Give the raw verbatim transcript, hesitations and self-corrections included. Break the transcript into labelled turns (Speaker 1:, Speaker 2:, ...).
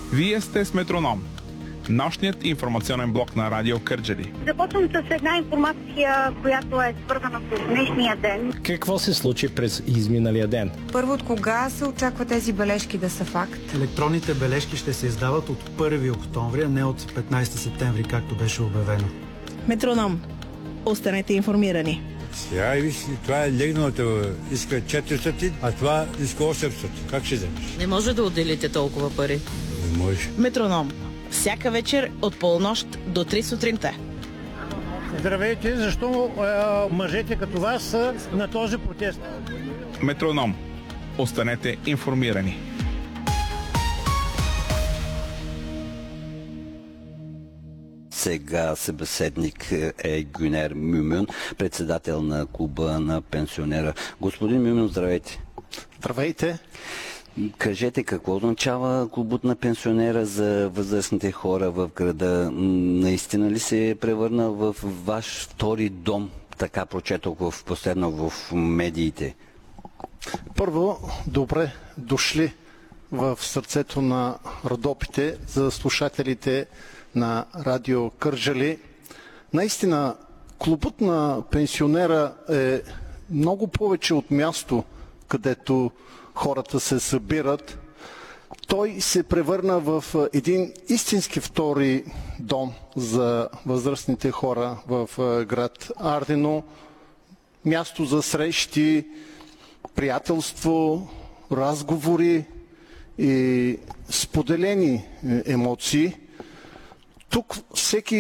Speaker 1: Вие сте с Метроном, нощният информационен блок на Радио Кърджали.
Speaker 2: Започвам с една информация, която е свързана с днешния ден.
Speaker 3: Какво се случи през изминалия ден?
Speaker 4: Първо, от кога се очаква тези бележки да са факт?
Speaker 5: Електронните бележки ще се издават от първи октомври, а не от петнайсети септември, както беше обявено.
Speaker 6: Метроном. Останете информирани.
Speaker 7: Сега и виж, това е легналата, иска четиристотин, а това иска осемстотин. Как ще вземеш?
Speaker 8: Не може да отделите толкова пари.
Speaker 7: Не може.
Speaker 6: Метроном. Всяка вечер от полунощ до три сутринта.
Speaker 9: Здравейте, защо е, мъжете като вас са на този протест?
Speaker 1: Метроном. Останете информирани.
Speaker 10: Сега събеседник е Гюнер Мюмюн, председател на клуба на пенсионера. Господин Мюмюн, здравейте.
Speaker 11: Здравейте.
Speaker 10: Кажете, какво означава клубът на пенсионера за възрастните хора в града? Наистина ли се е превърнал в ваш втори дом? Така прочетох в последно в медиите.
Speaker 11: Първо, добре дошли в сърцето на Родопите за слушателите на Радио Кърджали. Наистина, клубът на пенсионера е много повече от място, където хората се събират. Той се превърна в един истински втори дом за възрастните хора в град Ардино. Място за срещи, приятелство, разговори и споделени емоции. Тук всеки